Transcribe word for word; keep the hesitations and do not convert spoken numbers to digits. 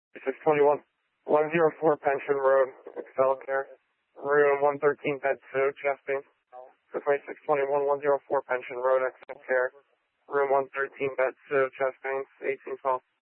six twenty-one, one oh four Pension Road, Excel Care, room one thirteen, bed two, chest pain. six twenty-one, one oh four Pension Road, Excel Care, room one thirteen, bed two, chest pains, eighteen twelve.